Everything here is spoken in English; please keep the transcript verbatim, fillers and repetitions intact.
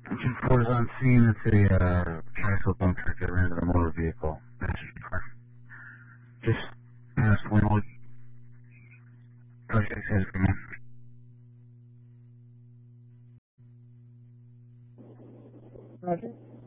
two four is on scene. It's a uh, tricycle bunker that ran into a motor vehicle. Just ask when what project has come in. Roger.